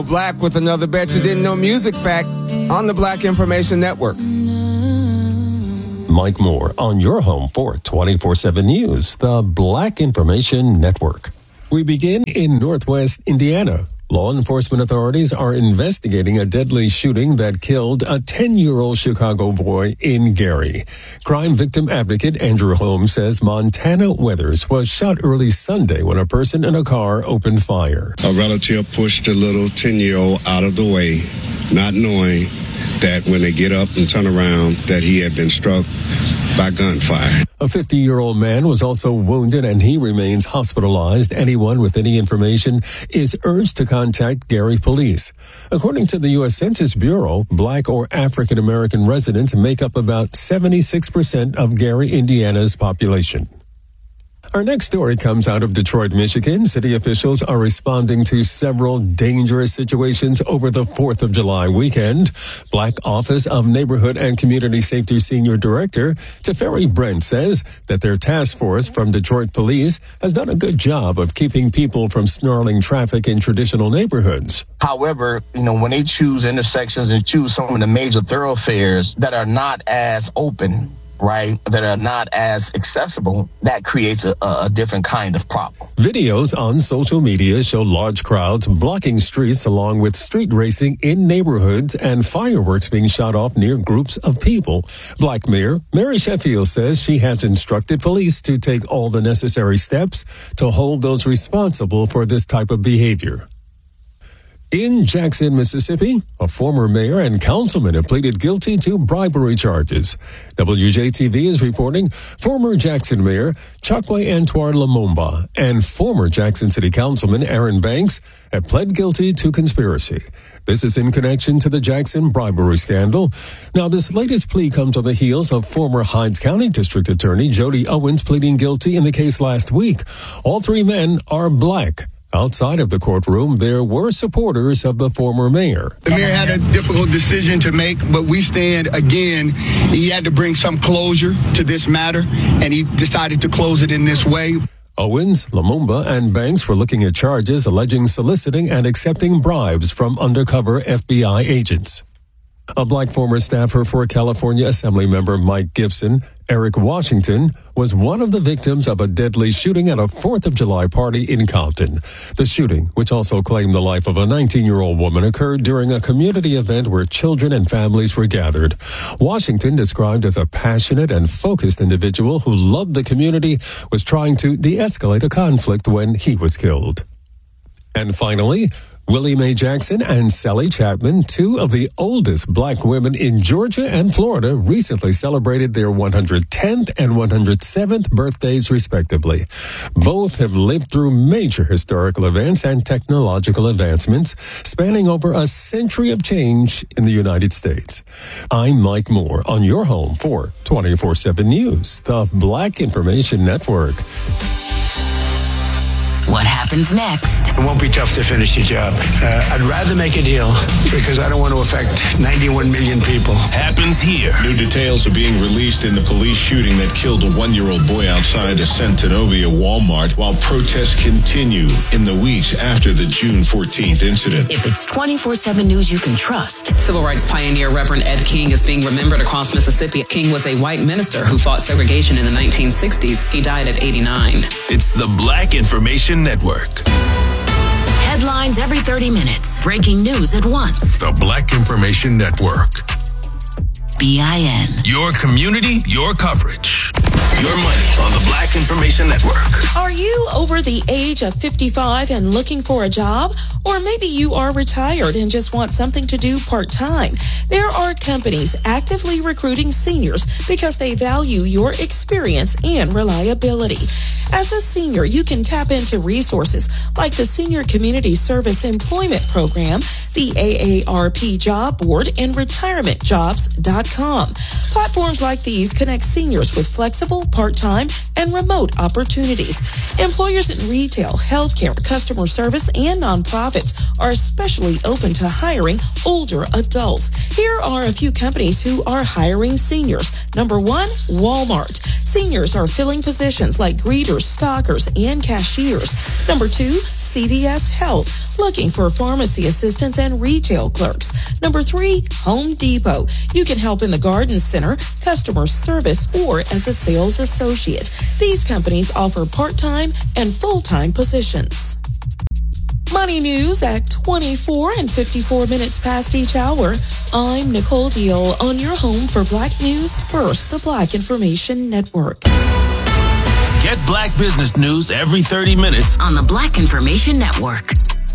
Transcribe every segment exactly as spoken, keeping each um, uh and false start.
Black with another Bet You Didn't Know music fact on the Black Information Network. Mike Moore on your home for twenty-four seven News, the Black Information Network. We begin in Northwest Indiana. Law enforcement authorities are investigating a deadly shooting that killed a ten-year-old Chicago boy in Gary. Crime victim advocate Andrew Holmes says Montana Weathers was shot early Sunday when a person in a car opened fire. A relative pushed a little ten-year-old out of the way, not knowing that when they get up and turn around that he had been struck by gunfire. A fifty-year-old man was also wounded and he remains hospitalized. Anyone with any information is urged to contact Gary police. According to the U S Census Bureau, Black or African American residents make up about seventy-six percent of Gary, Indiana's population. Our next story comes out of Detroit, Michigan. City officials are responding to several dangerous situations over the fourth of July weekend. Black Office of Neighborhood and Community Safety Senior Director Teferi Brent says that their task force from Detroit Police has done a good job of keeping people from snarling traffic in traditional neighborhoods. However, you know, when they choose intersections and choose some of the major thoroughfares that are not as open, right, that are not as accessible, that creates a, a different kind of problem. Videos on social media show large crowds blocking streets along with street racing in neighborhoods and fireworks being shot off near groups of people. Black Mayor Mary Sheffield says she has instructed police to take all the necessary steps to hold those responsible for this type of behavior. In Jackson, Mississippi, a former mayor and councilman have pleaded guilty to bribery charges. W J T V is reporting former Jackson Mayor Chokwe Antoine Lumumba and former Jackson City Councilman Aaron Banks have pled guilty to conspiracy. This is in connection to the Jackson bribery scandal. Now, this latest plea comes on the heels of former Hinds County District Attorney Jody Owens pleading guilty in the case last week. All three men are Black. Outside of the courtroom, there were supporters of the former mayor. The mayor had a difficult decision to make, but we stand again. He had to bring some closure to this matter, and he decided to close it in this way. Owens, Lumumba, and Banks were looking at charges alleging soliciting and accepting bribes from undercover F B I agents. A Black former staffer for California Assemblymember Mike Gibson, Eric Washington, was one of the victims of a deadly shooting at a fourth of July party in Compton. The shooting, which also claimed the life of a nineteen-year-old woman, occurred during a community event where children and families were gathered. Washington, described as a passionate and focused individual who loved the community, was trying to de-escalate a conflict when he was killed. And finally, Willie Mae Jackson and Sally Chapman, two of the oldest Black women in Georgia and Florida, recently celebrated their one hundred tenth and one hundred seventh birthdays, respectively. Both have lived through major historical events and technological advancements, spanning over a century of change in the United States. I'm Mike Moore on your home for twenty-four seven News, the Black Information Network. What happens next? It won't be tough to finish the job. Uh, I'd rather make a deal because I don't want to affect ninety-one million people. Happens here. New details are being released in the police shooting that killed a one-year-old boy outside a Centonovia Walmart while protests continue in the weeks after the June fourteenth incident. If it's twenty-four seven News you can trust. Civil rights pioneer Reverend Ed King is being remembered across Mississippi. King was a white minister who fought segregation in the nineteen sixties. He died at eighty-nine. It's the Black Information Network. Headlines every thirty minutes. Breaking news at once. The Black Information Network. B I N. Your community, your coverage. Your money on the Black Information Network. Are you over the age of fifty-five and looking for a job? Or maybe you are retired and just want something to do part-time. There are companies actively recruiting seniors because they value your experience and reliability. As a senior, you can tap into resources like the Senior Community Service Employment Program, the A A R P Job Board, and retirement jobs dot com. Platforms like these connect seniors with flexible, part-time, and remote opportunities. Employers in retail, healthcare, customer service, and nonprofits are especially open to hiring older adults. Here are a few companies who are hiring seniors. Number one, Walmart. Seniors are filling positions like greeters, stockers, and cashiers. Number two, C V S Health, looking for pharmacy assistants and retail clerks. Number three, Home Depot. You can help in the garden center, customer service, or as a sales associate. These companies offer part-time and full-time positions. Money news at twenty-four and fifty-four minutes past each hour. I'm Nicole Deal on your home for Black News First, the Black Information Network. Get Black business news every thirty minutes on the Black Information Network.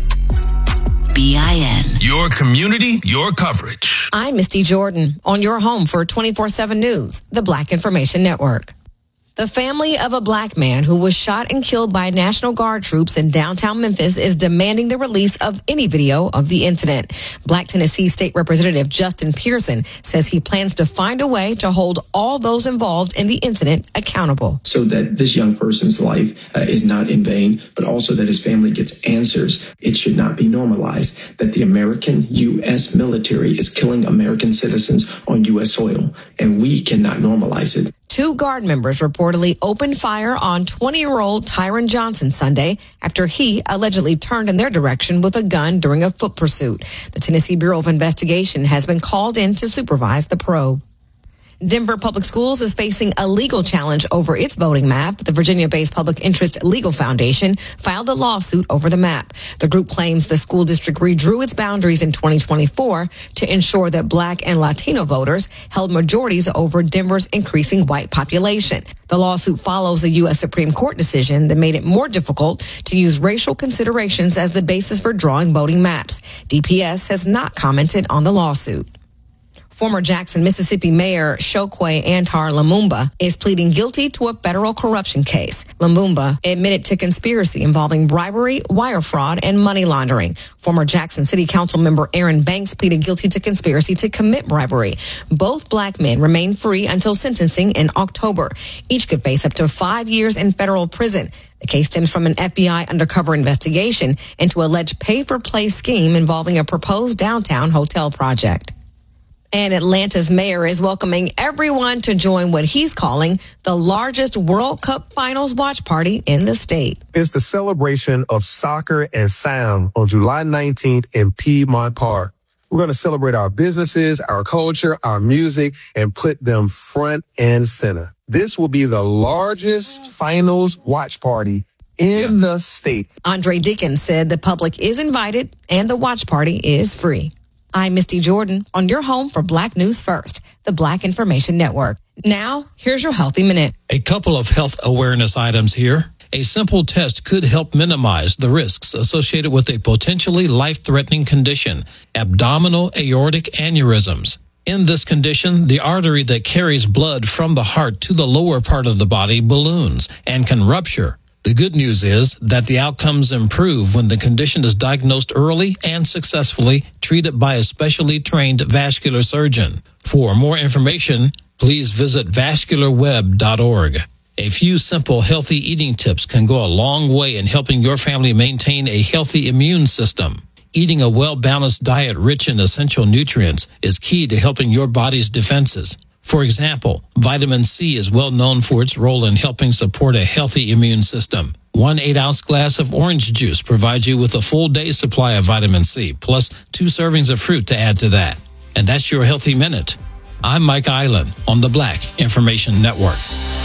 B I N. Your community, your coverage. I'm Misty Jordan on your home for twenty-four seven News, the Black Information Network. The family of a black man who was shot and killed by National Guard troops in downtown Memphis is demanding the release of any video of the incident. Black Tennessee State Representative Justin Pearson says he plans to find a way to hold all those involved in the incident accountable. So that this young person's life uh, is not in vain, but also that his family gets answers. It should not be normalized that the American U S military is killing American citizens on U S soil, and we cannot normalize it. Two Guard members reportedly opened fire on twenty-year-old Tyron Johnson Sunday after he allegedly turned in their direction with a gun during a foot pursuit. The Tennessee Bureau of Investigation has been called in to supervise the probe. Denver Public Schools is facing a legal challenge over its voting map. The Virginia-based Public Interest Legal Foundation filed a lawsuit over the map. The group claims the school district redrew its boundaries in twenty twenty-four to ensure that Black and Latino voters held majorities over Denver's increasing white population. The lawsuit follows a U S Supreme Court decision that made it more difficult to use racial considerations as the basis for drawing voting maps. D P S has not commented on the lawsuit. Former Jackson, Mississippi Mayor Chokwe Antar Lumumba is pleading guilty to a federal corruption case. Lumumba admitted to conspiracy involving bribery, wire fraud, and money laundering. Former Jackson City Council member Aaron Banks pleaded guilty to conspiracy to commit bribery. Both black men remain free until sentencing in October. Each could face up to five years in federal prison. The case stems from an F B I undercover investigation into alleged pay-for-play scheme involving a proposed downtown hotel project. And Atlanta's mayor is welcoming everyone to join what he's calling the largest World Cup Finals watch party in the state. It's the celebration of soccer and sound on July nineteenth in Piedmont Park. We're going to celebrate our businesses, our culture, our music, and put them front and center. This will be the largest finals watch party in the state. Andre Dickens said the public is invited and the watch party is free. I'm Misty Jordan on your home for Black News First, the Black Information Network. Now, here's your Healthy Minute. A couple of health awareness items here. A simple test could help minimize the risks associated with a potentially life-threatening condition, abdominal aortic aneurysms. In this condition, the artery that carries blood from the heart to the lower part of the body balloons and can rupture. The good news is that the outcomes improve when the condition is diagnosed early and successfully treated by a specially trained vascular surgeon. For more information, please visit vascular web dot org. A few simple healthy eating tips can go a long way in helping your family maintain a healthy immune system. Eating a well-balanced diet rich in essential nutrients is key to helping your body's defenses. For example, vitamin C is well known for its role in helping support a healthy immune system. One eight-ounce glass of orange juice provides you with a full day's supply of vitamin C, plus two servings of fruit to add to that. And that's your Healthy Minute. I'm Mike Island on the Black Information Network.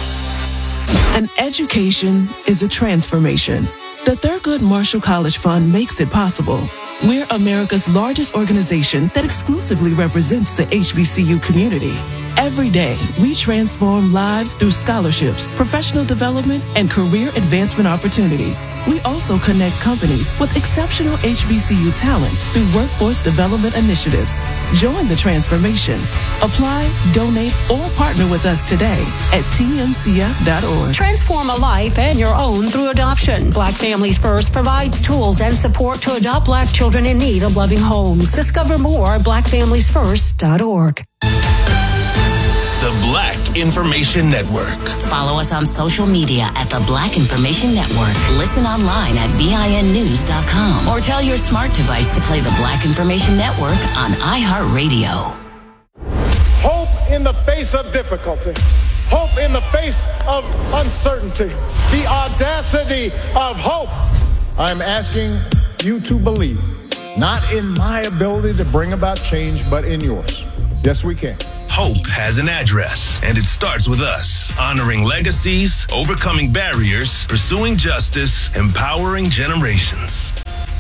An education is a transformation. The Thurgood Marshall College Fund makes it possible. We're America's largest organization that exclusively represents the H B C U community. Every day, we transform lives through scholarships, professional development, and career advancement opportunities. We also connect companies with exceptional H B C U talent through workforce development initiatives. Join the transformation. Apply, donate, or partner with us today at T M C F dot org. Transform a life and your own through adoption. Black Families First provides tools and support to adopt Black children in need of loving homes. Discover more at black families first dot org. The Black Information Network. Follow us on social media at the Black Information Network. Listen online at B I N news dot com or tell your smart device to play the Black Information Network on iHeartRadio. Hope in the face of difficulty. hope in the face of uncertainty, the audacity of hope. I'm asking you to believe, not in my ability to bring about change, but in yours. Yes, we can. Hope has an address, and it starts with us, honoring legacies, overcoming barriers, pursuing justice, empowering generations.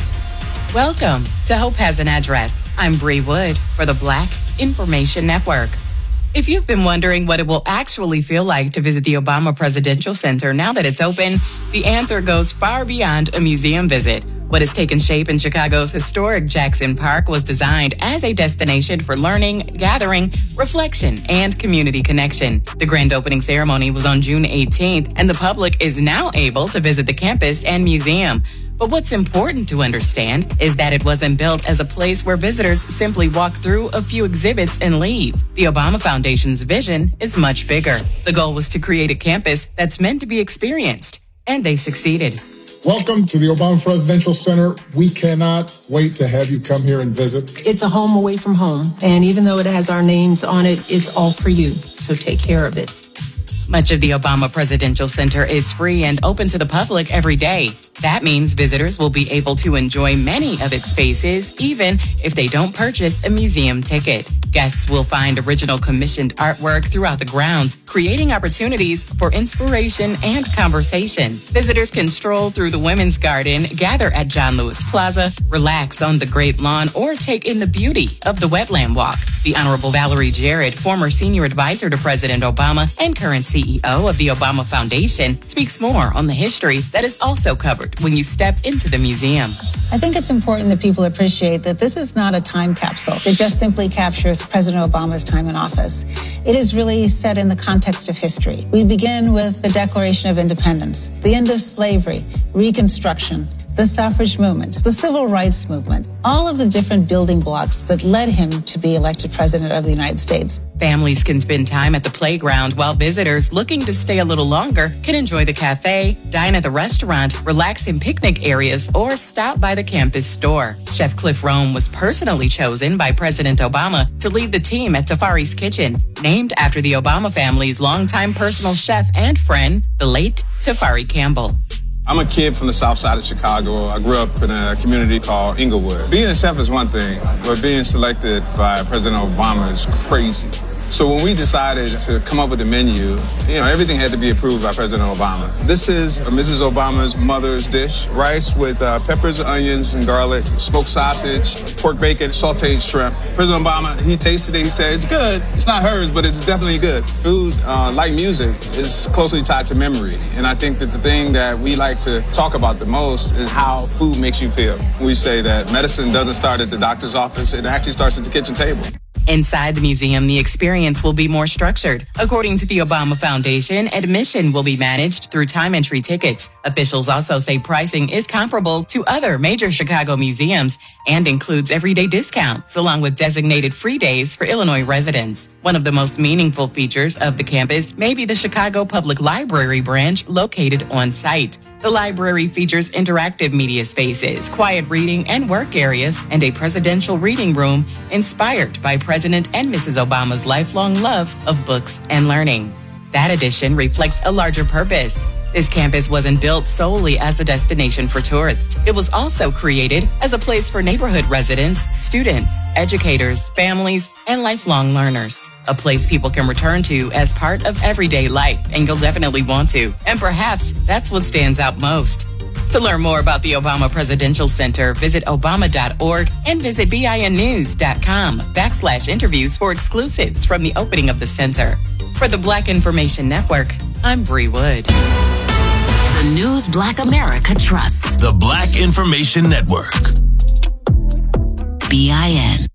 Welcome to Hope Has an Address. I'm Bree Wood for the Black Information Network. If you've been wondering what it will actually feel like to visit the Obama Presidential Center now that it's open, the answer goes far beyond a museum visit. What has taken shape in Chicago's historic Jackson Park was designed as a destination for learning, gathering, reflection, and community connection. The grand opening ceremony was on June eighteenth, and the public is now able to visit the campus and museum. But what's important to understand is that it wasn't built as a place where visitors simply walk through a few exhibits and leave. The Obama Foundation's vision is much bigger. The goal was to create a campus that's meant to be experienced, and they succeeded. Welcome to the Obama Presidential Center. We cannot wait to have you come here and visit. It's a home away from home, and even though it has our names on it, it's all for you, so take care of it. Much of the Obama Presidential Center is free and open to the public every day. That means visitors will be able to enjoy many of its spaces, even if they don't purchase a museum ticket. Guests will find original commissioned artwork throughout the grounds, creating opportunities for inspiration and conversation. Visitors can stroll through the Women's Garden, gather at John Lewis Plaza, relax on the Great Lawn, or take in the beauty of the Wetland Walk. The Honorable Valerie Jarrett, former senior advisor to President Obama and current C E O of the Obama Foundation, speaks more on the history that is also covered when you step into the museum. I think it's important that people appreciate that this is not a time capsule that just simply captures President Obama's time in office. It is really set in the context of history. We begin with the Declaration of Independence, the end of slavery, Reconstruction, the suffrage movement, the civil rights movement, all of the different building blocks that led him to be elected president of the United States. Families can spend time at the playground while visitors looking to stay a little longer can enjoy the cafe, dine at the restaurant, relax in picnic areas, or stop by the campus store. Chef Cliff Rome was personally chosen by President Obama to lead the team at Tafari's Kitchen, named after the Obama family's longtime personal chef and friend, the late Tafari Campbell. I'm a kid from the south side of Chicago. I grew up in a community called Inglewood. Being a chef is one thing, but being selected by President Obama is crazy. So when we decided to come up with a menu, you know, everything had to be approved by President Obama. This is Missus Obama's mother's dish, rice with uh, peppers, onions, and garlic, smoked sausage, pork bacon, sauteed shrimp. President Obama, he tasted it, he said, it's good. It's not hers, but it's definitely good. Food, uh, like music, is closely tied to memory. And I think that the thing that we like to talk about the most is how food makes you feel. We say that medicine doesn't start at the doctor's office, it actually starts at the kitchen table. Inside the museum, the experience will be more structured. According to the Obama Foundation, admission will be managed through time entry tickets. Officials also say pricing is comparable to other major Chicago museums and includes everyday discounts, along with designated free days for Illinois residents. One of the most meaningful features of the campus may be the Chicago Public Library branch located on site. The library features interactive media spaces, quiet reading and work areas, and a presidential reading room inspired by President and Missus Obama's lifelong love of books and learning. That addition reflects a larger purpose. This campus wasn't built solely as a destination for tourists. It was also created as a place for neighborhood residents, students, educators, families, and lifelong learners. A place people can return to as part of everyday life, and you'll definitely want to. And perhaps that's what stands out most. To learn more about the Obama Presidential Center, visit obama dot org and visit binnews.com backslash interviews for exclusives from the opening of the center. For the Black Information Network, I'm Bree Wood. The news Black America trusts. The Black Information Network. B I N.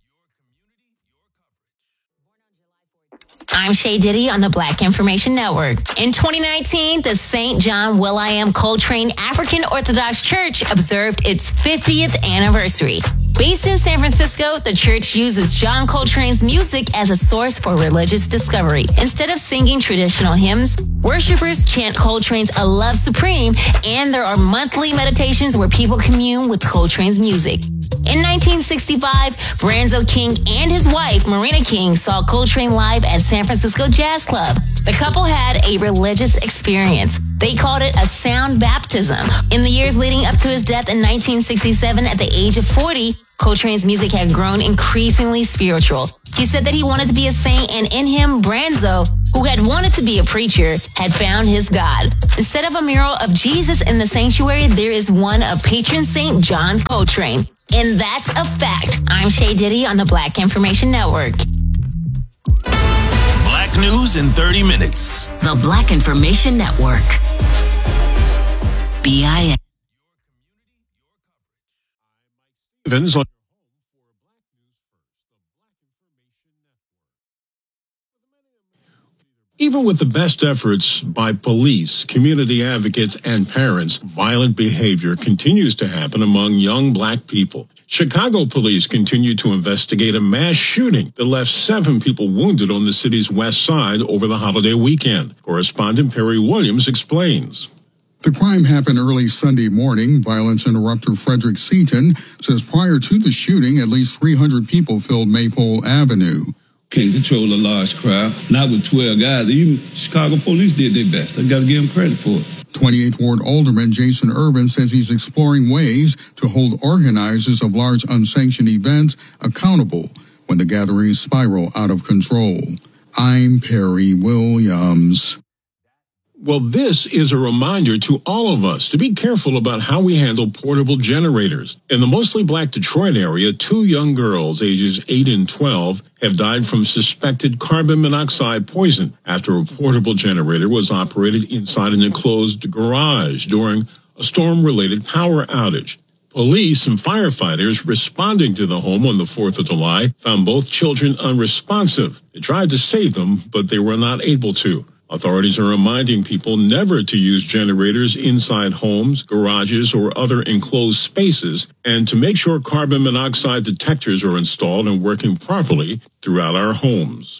I'm Shay Diddy on the Black Information Network. In twenty nineteen, the Saint John Will.i.am Coltrane African Orthodox Church observed its fiftieth anniversary. Based in San Francisco, the church uses John Coltrane's music as a source for religious discovery. Instead of singing traditional hymns, worshipers chant Coltrane's A Love Supreme, and there are monthly meditations where people commune with Coltrane's music. In nineteen sixty-five, Branzo King and his wife, Marina King, saw Coltrane live at San Francisco Jazz Club. The couple had a religious experience. They called it a sound baptism. In the years leading up to his death in nineteen sixty-seven, at the age of forty, Coltrane's music had grown increasingly spiritual. He said that he wanted to be a saint, and in him, Branzo, who had wanted to be a preacher, had found his God. Instead of a mural of Jesus in the sanctuary, there is one of patron Saint John Coltrane. And that's a fact. I'm Shay Diddy on the Black Information Network. Black News in thirty minutes. The Black Information Network. B I N. Evans on Even with the best efforts by police, community advocates, and parents, violent behavior continues to happen among young black people. Chicago police continue to investigate a mass shooting that left seven people wounded on the city's west side over the holiday weekend. Correspondent Perry Williams explains. The crime happened early Sunday morning. Violence interrupter Frederick Seaton says prior to the shooting, at least three hundred people filled Maypole Avenue. Can't control a large crowd, not with twelve guys. Even Chicago police did their best. I got to give them credit for it. twenty-eighth Ward Alderman Jason Irvin says he's exploring ways to hold organizers of large unsanctioned events accountable when the gatherings spiral out of control. I'm Perry Williams. Well, this is a reminder to all of us to be careful about how we handle portable generators. In the mostly black Detroit area, two young girls, ages eight and twelve, have died from suspected carbon monoxide poison after a portable generator was operated inside an enclosed garage during a storm-related power outage. Police and firefighters responding to the home on the fourth of July found both children unresponsive. They tried to save them, but they were not able to. Authorities are reminding people never to use generators inside homes, garages, or other enclosed spaces, and to make sure carbon monoxide detectors are installed and working properly throughout our homes.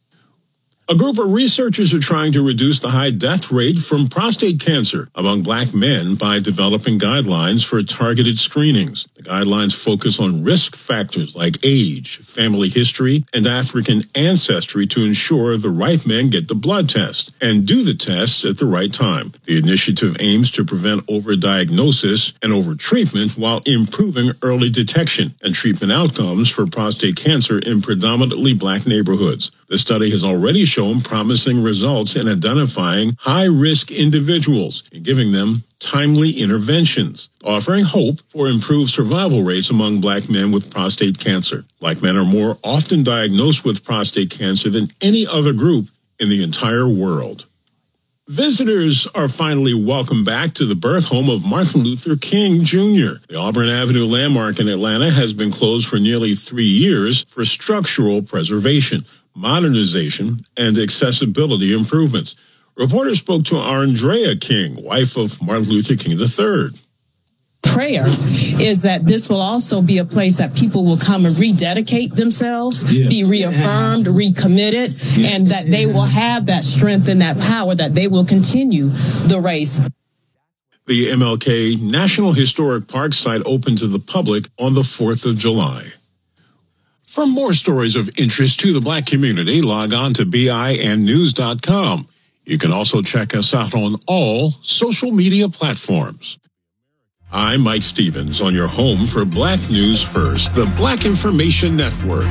A group of researchers are trying to reduce the high death rate from prostate cancer among black men by developing guidelines for targeted screenings. The guidelines focus on risk factors like age, family history, and African ancestry to ensure the right men get the blood test and do the tests at the right time. The initiative aims to prevent overdiagnosis and overtreatment while improving early detection and treatment outcomes for prostate cancer in predominantly black neighborhoods. The study has already shown promising results in identifying high-risk individuals and giving them timely interventions, offering hope for improved survival rates among black men with prostate cancer. Black men are more often diagnosed with prostate cancer than any other group in the entire world. Visitors are finally welcome back to the birth home of Martin Luther King Junior The Auburn Avenue landmark in Atlanta has been closed for nearly three years for structural preservation, modernization, and accessibility improvements. Reporters spoke to Andrea King, wife of Martin Luther King the third. Prayer is that this will also be a place that people will come and rededicate themselves, yeah. be reaffirmed, recommitted, yeah. and that they will have that strength and that power that they will continue the race. The M L K National Historic Park site opened to the public on the fourth of July. For more stories of interest to the black community, log on to B I N news dot com. You can also check us out on all social media platforms. I'm Mike Stevens on your home for Black News First, the Black Information Network.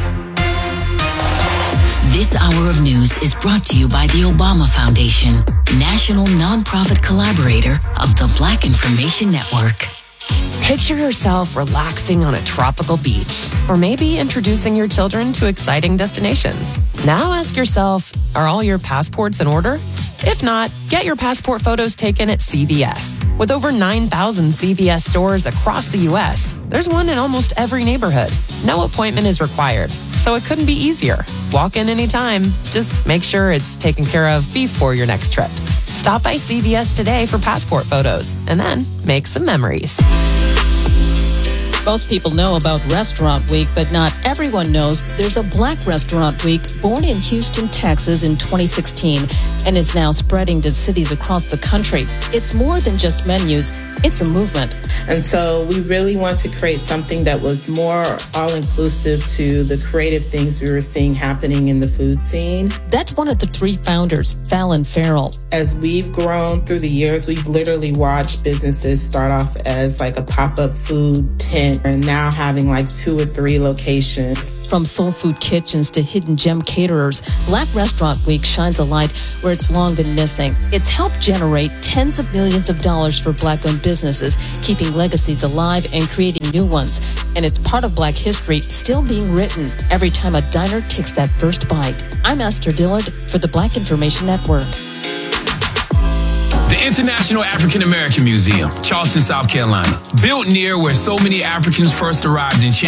This hour of news is brought to you by the Obama Foundation, national nonprofit collaborator of the Black Information Network. Picture yourself relaxing on a tropical beach, or maybe introducing your children to exciting destinations. Now ask yourself, are all your passports in order? If not, get your passport photos taken at C V S. With over nine thousand C V S stores across the U S, there's one in almost every neighborhood. No appointment is required, so it couldn't be easier. Walk in anytime. Just make sure it's taken care of before your next trip. Stop by C V S today for passport photos, and then make some memories. Most people know about Restaurant Week, but not everyone knows there's a Black Restaurant Week born in Houston, Texas in twenty sixteen and is now spreading to cities across the country. It's more than just menus. It's a movement. And so we really want to create something that was more all-inclusive to the creative things we were seeing happening in the food scene. That's one of the three founders, Fallon Farrell. As we've grown through the years, we've literally watched businesses start off as like a pop-up food tent and now having like two or three locations. From soul food kitchens to hidden gem caterers, Black Restaurant Week shines a light where it's long been missing. It's helped generate tens of millions of dollars for Black-owned businesses, keeping legacies alive and creating new ones. And it's part of Black history still being written every time a diner takes that first bite. I'm Esther Dillard for the Black Information Network. The International African American Museum, Charleston, South Carolina. Built near where so many Africans first arrived in